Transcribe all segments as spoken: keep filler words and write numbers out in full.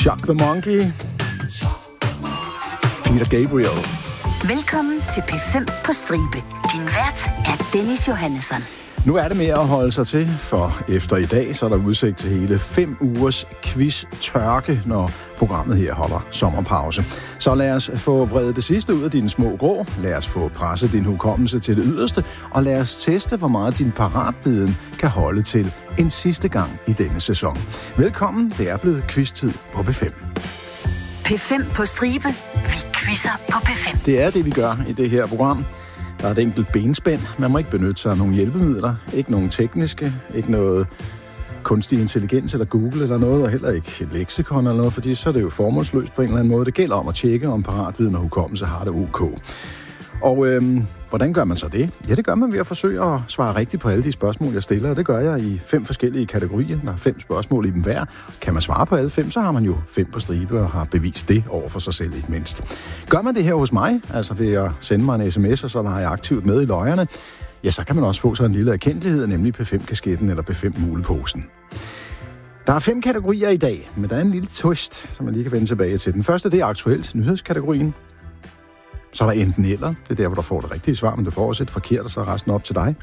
Shock the Monkey. Peter Gabriel. Velkommen til P fem på stribe. Din vært er Dennis Johannesson. Nu er det med at holde sig til, for efter i dag, så er der udsigt til hele fem ugers quiz-tørke, når programmet her holder sommerpause. Så lad os få vredet det sidste ud af dine små grå, lad os få presset din hukommelse til det yderste, og lad os teste, hvor meget din paratviden kan holde til en sidste gang i denne sæson. Velkommen, det er blevet quiz-tid på P fem. P fem på stribe. Vi quizzer på P fem. Det er det, vi gør i det her program. Der er et enkelt benspænd. Man må ikke benytte sig af nogle hjælpemidler. Ikke nogen tekniske, ikke noget kunstig intelligens eller Google eller noget, og heller ikke et leksikon eller noget, fordi så er det jo formålsløst på en eller anden måde. Det gælder om at tjekke, om paratviden og hukommelse har det ok. Og øhm, hvordan gør man så det? Ja, det gør man ved at forsøge at svare rigtigt på alle de spørgsmål, jeg stiller, og det gør jeg i fem forskellige kategorier. Der er fem spørgsmål i dem hver. Kan man svare på alle fem, så har man jo fem på stribe og har bevist det over for sig selv ikke mindst. Gør man det her hos mig, altså ved at sende mig en sms, og så er jeg aktivt med i løjerne, ja, så kan man også få sig en lille erkendelighed, nemlig P fem-kasketten eller P fem-muleposen. Der er fem kategorier i dag, men der er en lille twist, som man lige kan vende tilbage til. Den første, det er aktuelt nyhedskategorien. Så er der enten eller, det er der, hvor du får det rigtige svar, men du får også et forkert, og så er resten op til dig.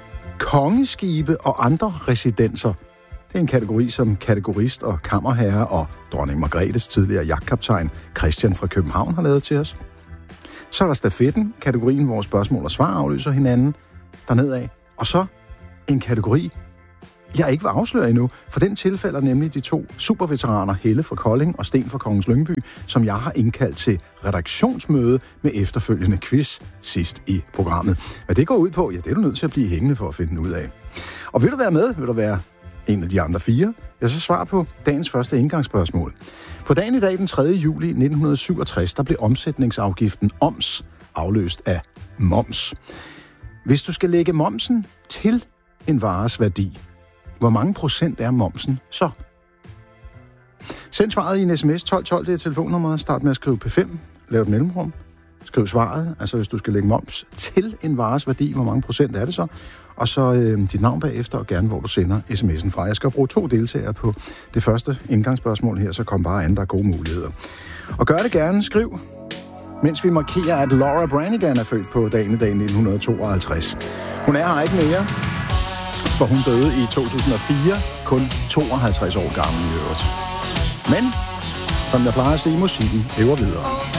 Kongeskibe og andre residenser. Det er en kategori, som kategorist og kammerherre og dronning Margrethes tidligere jagtkaptajn Christian fra København har lavet til os. Så er der stafetten, kategorien, hvor spørgsmål og svar afløser hinanden dernede af. Og så en kategori, jeg ikke vil afsløre endnu, for den tilfælder nemlig de to superveteraner Helle fra Kolding og Sten fra Kongens Lyngby, som jeg har indkaldt til redaktionsmøde med efterfølgende quiz sidst i programmet. Hvad det går ud på, ja, det er du nødt til at blive hængende for at finde ud af. Og vil du være med, vil du være en af de andre fire, jeg så svar på dagens første indgangsspørgsmål. På dagen i dag, den tredje juli nitten syvogtres, der blev omsætningsafgiften O M S afløst af moms. Hvis du skal lægge momsen til en vares værdi, hvor mange procent er momsen så? Send svaret i en sms tolv tolv, det er telefonnummeret. Start med at skrive P fem, lav et mellemrum. Skriv svaret, altså hvis du skal lægge moms til en vares værdi, hvor mange procent er det så? Og så øh, dit navn bagefter, og gerne hvor du sender sms'en fra. Jeg skal bruge to deltagere på det første indgangsspørgsmål her, så kom bare an, der er gode muligheder. Og gør det gerne, skriv, mens vi markerer, at Laura Branigan er født på dagen i dag nitten tooghalvtreds. Hun er her ikke mere, for hun døde i to tusind og fire, kun tooghalvtreds år gammel i øvrigt. Men, som jeg plejer at sige, musikken lever videre.